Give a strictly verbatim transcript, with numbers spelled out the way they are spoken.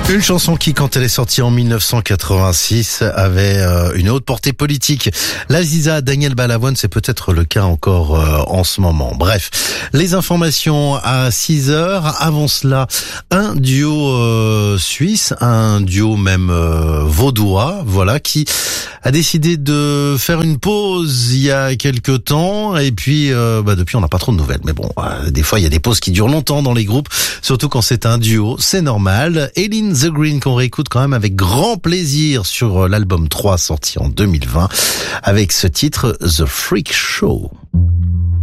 Une chanson qui, quand elle est sortie en mille neuf cent quatre-vingt-six, avait euh, une haute portée politique. L'Aziza, Daniel Balavoine, c'est peut-être le cas encore euh, en ce moment. Bref, les informations à six heures. Avant cela, un duo euh, suisse, un duo même euh, vaudois, voilà, qui a décidé de faire une pause il y a quelque temps. Et puis, euh, bah, depuis, on n'a pas trop de nouvelles. Mais bon, euh, des fois, il y a des pauses qui durent longtemps dans les groupes, surtout quand c'est un duo. C'est normal. Eileen The Green, qu'on réécoute quand même avec grand plaisir sur l'album trois sorti en deux mille vingt avec ce titre The Freak Show.